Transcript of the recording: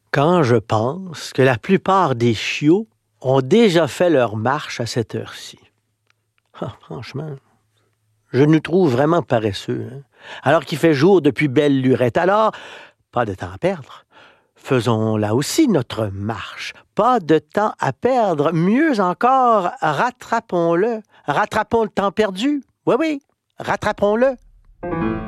Quand je pense que la plupart des chiots ont déjà fait leur marche à cette heure-ci. Ah, franchement, je nous trouve vraiment paresseux, hein? Alors qu'il fait jour depuis belle lurette. Alors, pas de temps à perdre. Faisons là aussi notre marche. Pas de temps à perdre. Mieux encore, rattrapons-le. Rattrapons le temps perdu. Oui, oui, rattrapons-le.